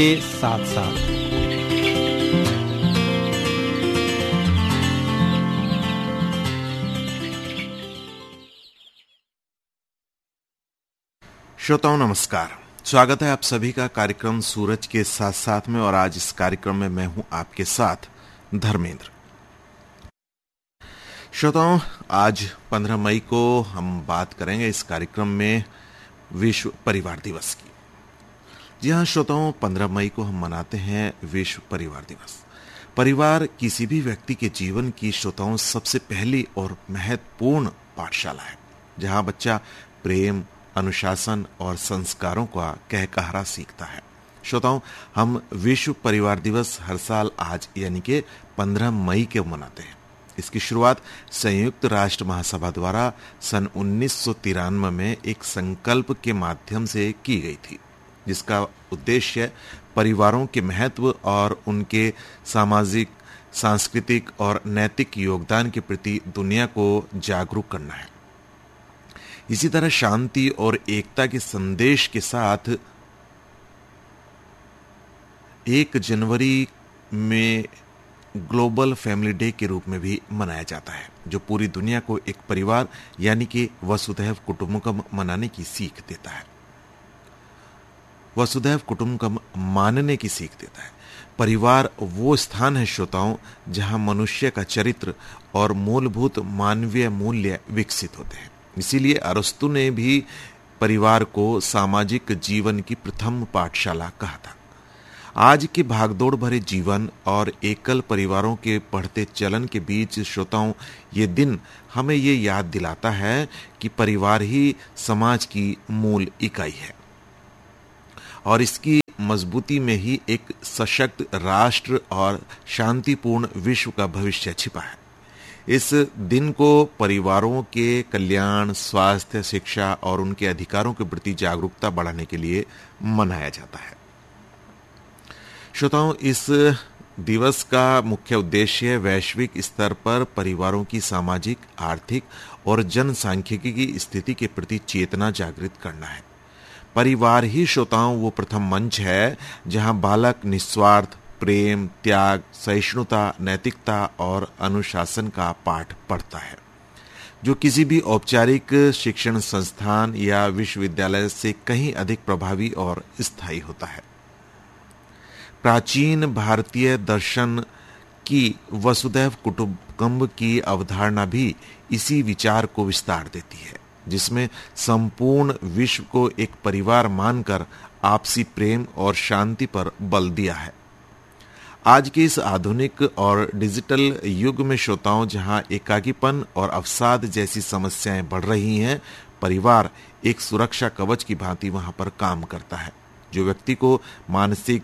साथ साथ। श्रोताओं नमस्कार, स्वागत है आप सभी का कार्यक्रम सूरज के साथ साथ में। और आज इस कार्यक्रम में मैं हूं आपके साथ धर्मेंद्र। श्रोताओं, आज 15 मई को हम बात करेंगे इस कार्यक्रम में विश्व परिवार दिवस की। जी हाँ श्रोताओं, 15 मई को हम मनाते हैं विश्व परिवार दिवस। परिवार किसी भी व्यक्ति के जीवन की श्रोताओं सबसे पहली और महत्वपूर्ण पाठशाला है, जहाँ बच्चा प्रेम, अनुशासन और संस्कारों का कहकहारा सीखता है। श्रोताओं, हम विश्व परिवार दिवस हर साल आज यानी कि 15 मई को मनाते हैं। इसकी शुरुआत संयुक्त राष्ट्र महासभा द्वारा सन 1993 में एक संकल्प के माध्यम से की गई थी, जिसका उद्देश्य परिवारों के महत्व और उनके सामाजिक, सांस्कृतिक और नैतिक योगदान के प्रति दुनिया को जागरूक करना है। इसी तरह शांति और एकता के संदेश के साथ 1 जनवरी में ग्लोबल फैमिली डे के रूप में भी मनाया जाता है, जो पूरी दुनिया को एक परिवार यानी कि वसुधैव कुटुंबकम मनाने की सीख देता है, वसुधैव कुटुंबकम मानने की सीख देता है। परिवार वो स्थान है श्रोताओं, जहां मनुष्य का चरित्र और मूलभूत मानवीय मूल्य विकसित होते हैं। इसीलिए अरस्तु ने भी परिवार को सामाजिक जीवन की प्रथम पाठशाला कहा था। आज के भागदौड़ भरे जीवन और एकल परिवारों के बढ़ते चलन के बीच श्रोताओं, ये दिन हमें ये याद दिलाता है कि परिवार ही समाज की मूल इकाई है और इसकी मजबूती में ही एक सशक्त राष्ट्र और शांतिपूर्ण विश्व का भविष्य छिपा है। इस दिन को परिवारों के कल्याण, स्वास्थ्य, शिक्षा और उनके अधिकारों के प्रति जागरूकता बढ़ाने के लिए मनाया जाता है। श्रोताओं, इस दिवस का मुख्य उद्देश्य वैश्विक स्तर पर परिवारों की सामाजिक, आर्थिक और जनसांख्यिकी की स्थिति के प्रति चेतना जागृत करना है। परिवार ही श्रोताओं वो प्रथम मंच है जहां बालक निस्वार्थ प्रेम, त्याग, सहिष्णुता, नैतिकता और अनुशासन का पाठ पढ़ता है, जो किसी भी औपचारिक शिक्षण संस्थान या विश्वविद्यालय से कहीं अधिक प्रभावी और स्थायी होता है। प्राचीन भारतीय दर्शन की वसुधैव कुटुंबकम की अवधारणा भी इसी विचार को विस्तार देती है, जिसमें संपूर्ण विश्व को एक परिवार मानकर आपसी प्रेम और शांति पर बल दिया है। आज के इस आधुनिक और डिजिटल युग में श्रोताओं, जहां एकाकीपन और अवसाद जैसी समस्याएं बढ़ रही हैं, परिवार एक सुरक्षा कवच की भांति वहां पर काम करता है, जो व्यक्ति को मानसिक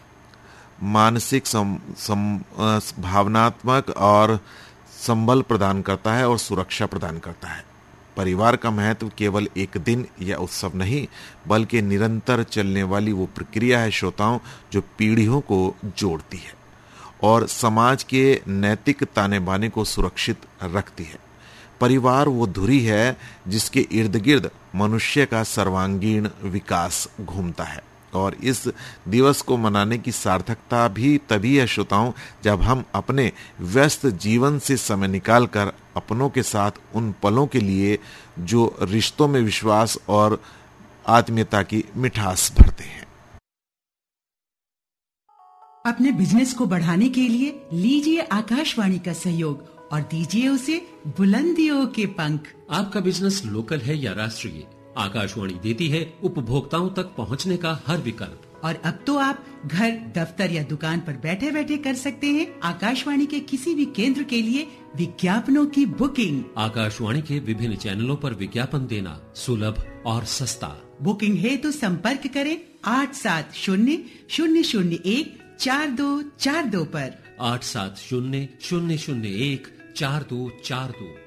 भावनात्मक और संबल प्रदान करता है और सुरक्षा प्रदान करता है। परिवार का महत्व केवल एक दिन या उत्सव नहीं, बल्कि निरंतर चलने वाली वो प्रक्रिया है श्रोताओं, जो पीढ़ियों को जोड़ती है और समाज के नैतिक ताने बाने को सुरक्षित रखती है। परिवार वो धुरी है जिसके इर्द गिर्द मनुष्य का सर्वांगीण विकास घूमता है। और इस दिवस को मनाने की सार्थकता भी तभी है श्रोताओं, जब हम अपने व्यस्त जीवन से समय निकालकर अपनों के साथ उन पलों के लिए जो रिश्तों में विश्वास और आत्मीयता की मिठास भरते हैं। अपने बिजनेस को बढ़ाने के लिए लीजिए आकाशवाणी का सहयोग और दीजिए उसे बुलंदियों के पंख। आपका बिजनेस लोकल है या राष्ट्रीय, आकाशवाणी देती है उपभोक्ताओं तक पहुंचने का हर विकल्प। और अब तो आप घर, दफ्तर या दुकान पर बैठे बैठे कर सकते हैं आकाशवाणी के किसी भी केंद्र के लिए विज्ञापनों की बुकिंग। आकाशवाणी के विभिन्न चैनलों पर विज्ञापन देना सुलभ और सस्ता। बुकिंग है तो संपर्क करें 8700014242 पर। 8700014242।